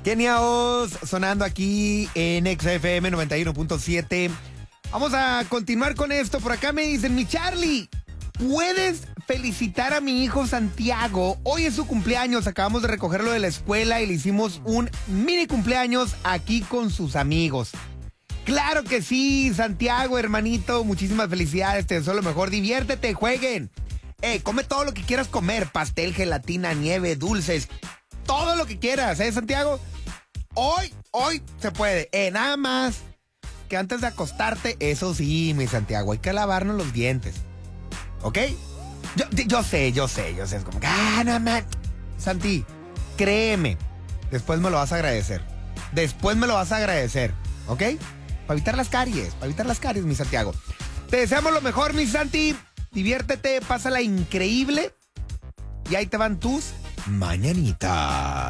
Keniaos sonando aquí en XFM 91.7. Vamos a continuar con esto. Por acá me dicen, mi Charlie, ¿puedes felicitar a mi hijo Santiago? Hoy es su cumpleaños, acabamos de recogerlo de la escuela y le hicimos un mini cumpleaños aquí con sus amigos. Claro que sí, Santiago, hermanito, muchísimas felicidades, te deseo lo mejor, diviértete, jueguen. Come todo lo que quieras comer, pastel, gelatina, nieve, dulces, todo lo que quieras, Santiago. Hoy se puede, nada más que antes de acostarte, eso sí, mi Santiago, hay que lavarnos los dientes, ¿ok? Yo sé, es como, no, man. Santi, créeme, después me lo vas a agradecer, ¿ok? Para evitar las caries, mi Santiago. Te deseamos lo mejor, mi Santi. Diviértete, pásala increíble. Y ahí te van tus mañanitas.